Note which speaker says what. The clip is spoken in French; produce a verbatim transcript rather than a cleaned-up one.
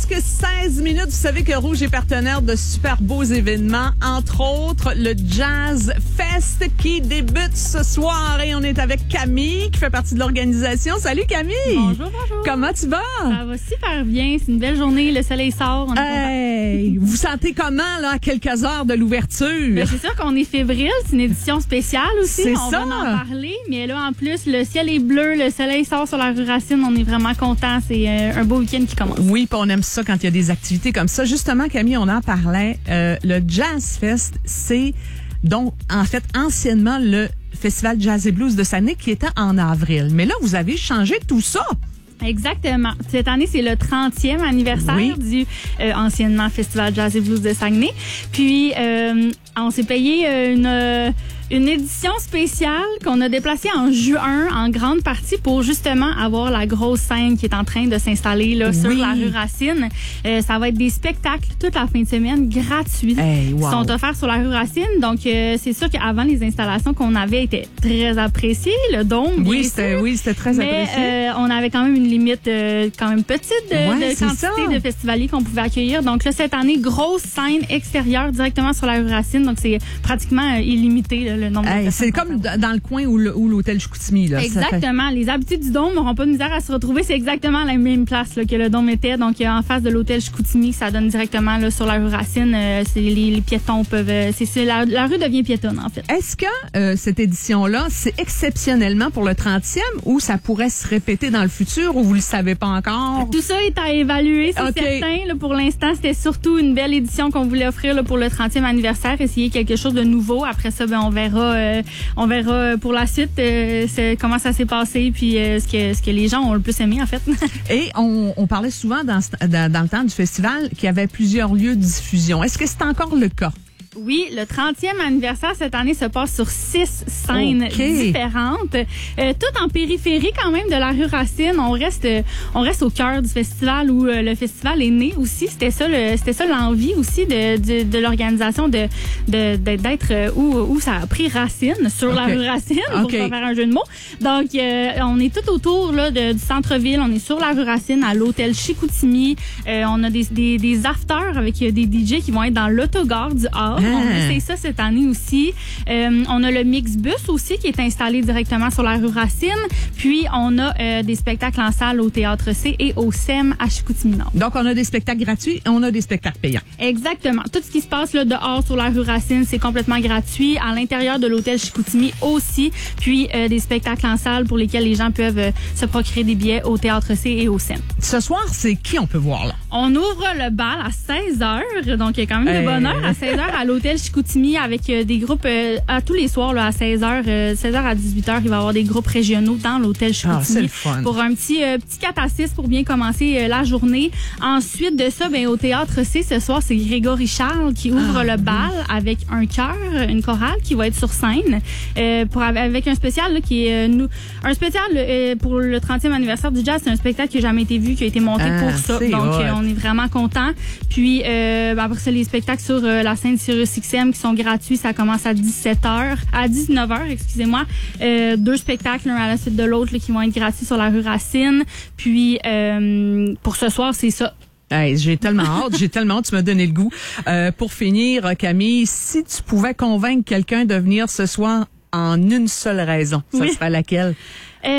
Speaker 1: presque seize minutes. Vous savez que Rouge est partenaire de super beaux événements, entre autres le Jazz Fest qui débute ce soir. Et on est avec Camille qui fait partie de l'organisation. Salut Camille!
Speaker 2: Bonjour, bonjour.
Speaker 1: Comment tu vas?
Speaker 2: Ça va super bien. C'est une belle journée. Le soleil sort. On est
Speaker 1: hey, vous sentez comment là à quelques heures de l'ouverture?
Speaker 2: Ben, c'est sûr qu'on est fébrile. C'est une édition spéciale aussi.
Speaker 1: C'est
Speaker 2: on
Speaker 1: ça.
Speaker 2: va en parler. Mais là, en plus, le ciel est bleu. Le soleil sort sur la rue Racine. On est vraiment contents. C'est euh, un beau week-end qui commence.
Speaker 1: Oui, puis on aime ça quand il y a des activités comme ça. Justement, Camille, on en parlait. Euh, le Jazz Fest, c'est donc en fait anciennement le Festival Jazz et Blues de Saguenay qui était en avril. Mais là, vous avez changé tout ça.
Speaker 2: Exactement. Cette année, c'est le trentième anniversaire
Speaker 1: oui.
Speaker 2: du euh, anciennement Festival Jazz et Blues de Saguenay. Puis, euh, on s'est payé une... Euh, Une édition spéciale qu'on a déplacée en juin en grande partie pour justement avoir la grosse scène qui est en train de s'installer là,
Speaker 1: oui.
Speaker 2: sur la rue Racine. Euh, ça va être des spectacles toute la fin de semaine gratuits
Speaker 1: hey, wow.
Speaker 2: qui sont offerts sur la rue Racine. Donc, euh, c'est sûr qu'avant, les installations qu'on avait étaient très appréciées. Le dôme,
Speaker 1: oui, c'était, oui, c'était très
Speaker 2: mais,
Speaker 1: apprécié.
Speaker 2: Euh, on avait quand même une limite euh, quand même petite de,
Speaker 1: ouais,
Speaker 2: de quantité
Speaker 1: ça.
Speaker 2: de festivaliers qu'on pouvait accueillir. Donc là, cette année, grosse scène extérieure directement sur la rue Racine. Donc, c'est pratiquement euh, illimité là, le nombre
Speaker 1: hey,
Speaker 2: de personnes.
Speaker 1: C'est comme dans le coin où, le, où l'hôtel Chicoutimi. Là,
Speaker 2: exactement.
Speaker 1: Fait...
Speaker 2: Les habitués du Dôme n'auront pas de misère à se retrouver. C'est exactement la même place là, que le Dôme était. Donc, euh, en face de l'hôtel Chicoutimi, ça donne directement là, sur la rue Racine. Euh, c'est, les, les piétons peuvent... Euh, c'est, c'est la, la rue devient piétonne, en fait.
Speaker 1: Est-ce que euh, cette édition-là, c'est exceptionnellement pour le trentième ou ça pourrait se répéter dans le futur ou vous le savez pas encore?
Speaker 2: Tout ça est à évaluer, c'est
Speaker 1: okay.
Speaker 2: certain. Là, pour l'instant, c'était surtout une belle édition qu'on voulait offrir là, pour le trentième anniversaire. Essayer quelque chose de nouveau. Après ça, ben, on verra... Euh, on verra pour la suite euh, c'est, comment ça s'est passé puis euh, ce que ce que les gens ont le plus aimé en fait.
Speaker 1: Et on, on parlait souvent dans, dans, dans le temps du festival qu'il y avait plusieurs lieux de diffusion. Est-ce que c'est encore le cas?
Speaker 2: Oui, le trentième anniversaire cette année se passe sur six scènes
Speaker 1: okay.
Speaker 2: différentes, euh, toutes en périphérie quand même de la rue Racine. On reste, euh, on reste au cœur du festival où euh, le festival est né aussi. C'était ça, le, c'était ça l'envie aussi de, de, de l'organisation de, de, de d'être euh, où, où ça a pris racine sur okay. la rue Racine pour okay. pas faire un jeu de mots. Donc, euh, on est tout autour là de, du centre-ville. On est sur la rue Racine à l'hôtel Chicoutimi. Euh, on a des, des, des afters avec des D J qui vont être dans l'autogare du Havre. On fait ça cette année aussi. Euh, on a le Mixbus aussi qui est installé directement sur la rue Racine. Puis, on a euh, des spectacles en salle au Théâtre C et au S E M à Chicoutimi-Nord.
Speaker 1: Donc, on a des spectacles gratuits et on a des spectacles payants.
Speaker 2: Exactement. Tout ce qui se passe là dehors sur la rue Racine, c'est complètement gratuit. À l'intérieur de l'hôtel Chicoutimi aussi. Puis, euh, des spectacles en salle pour lesquels les gens peuvent euh, se procurer des billets au Théâtre C et au S E M.
Speaker 1: Ce soir, c'est qui on peut voir là? On
Speaker 2: ouvre le bal à seize heures. Donc, il y a quand même hey. de bonne heure à seize heures à l'hôtel Chicoutimi avec euh, des groupes euh, à tous les soirs là, à seize heures, euh, seize heures à dix-huit heures, il va y avoir des groupes régionaux dans l'hôtel Chicoutimi
Speaker 1: ah, c'est le fun.
Speaker 2: Pour un petit euh, petit quatre à six pour bien commencer euh, la journée. Ensuite de ça, ben au Théâtre C ce soir, c'est Grégory Charles qui ouvre ah, le bal oui. avec un chœur, une chorale qui va être sur scène euh, pour avec un spécial là, qui est euh, nous un spécial euh, pour le trentième anniversaire du jazz, c'est un spectacle qui n'a jamais été vu qui a été monté
Speaker 1: ah,
Speaker 2: pour ça. Donc euh, on est vraiment content. Puis euh, ben, après ça les spectacles sur euh, la scène Sirius X M qui sont gratuits, ça commence à dix-sept heures, à dix-neuf heures, excusez-moi. Euh, deux spectacles l'un à la suite de l'autre là, qui vont être gratuits sur la rue Racine. Puis euh, pour ce soir, c'est ça.
Speaker 1: Hey, j'ai tellement hâte, j'ai tellement hâte, tu m'as donné le goût. Euh, pour finir, Camille, si tu pouvais convaincre quelqu'un de venir ce soir en une seule raison, ça
Speaker 2: oui.
Speaker 1: serait laquelle?